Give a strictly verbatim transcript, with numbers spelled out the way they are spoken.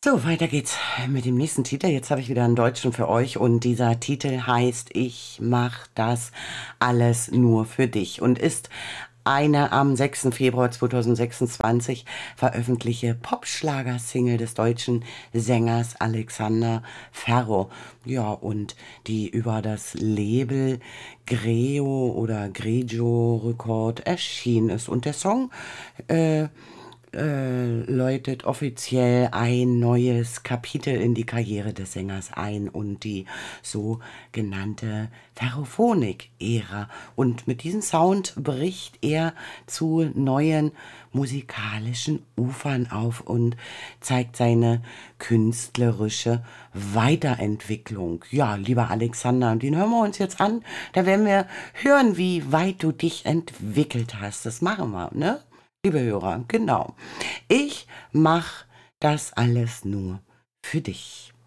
So, weiter geht's mit dem nächsten Titel. Jetzt habe ich wieder einen Deutschen für euch und dieser Titel heißt Ich mach das alles nur für dich und ist eine am sechsten Februar zweitausendsechsundzwanzig veröffentlichte Popschlager-Single des deutschen Sängers Alexander Ferro. Ja, und die über das Label Greo oder Grigio Record erschienen ist. Und der Song äh, äh, läutet offiziell ein neues Kapitel in die Karriere des Sängers ein und die sogenannte Ferrophonik-Ära. Und mit diesem Sound bricht er zu neuen musikalischen Ufern auf und zeigt seine künstlerische Weiterentwicklung. Ja, lieber Alexander, den hören wir uns jetzt an. Da werden wir hören, wie weit du dich entwickelt hast. Das machen wir, ne? Liebe Hörer, genau. Ich mach das alles nur für dich.